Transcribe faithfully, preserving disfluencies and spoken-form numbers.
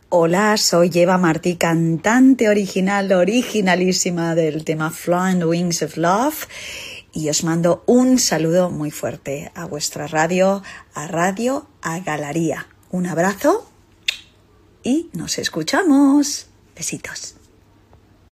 Hola, soy Eva Martí, cantante original, originalísima del tema Flying Wings of Love, y os mando un saludo muy fuerte a vuestra radio, a Radio A Galaría. Un abrazo y nos escuchamos. Besitos.